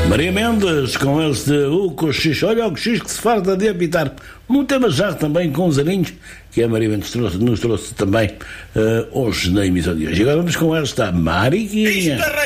Maria Mendes com este o cochicho. Olha o cochicho que se farta de apitar. Um tema já também com os aninhos que a Maria Mendes nos trouxe também hoje na emissão de hoje. E agora vamos com esta Mariquinha.